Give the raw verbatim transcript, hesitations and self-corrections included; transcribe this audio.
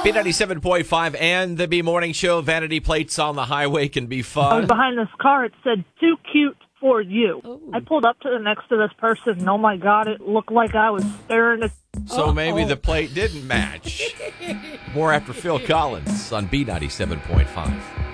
B ninety-seven point five and the B Morning Show. Vanity plates on the highway can be I was fun. behind this car. It said, too cute for you. Ooh. I pulled up to the next to this person, and oh my God, it looked like I was staring at... So maybe the plate didn't match. More after Phil Collins on B ninety-seven point five.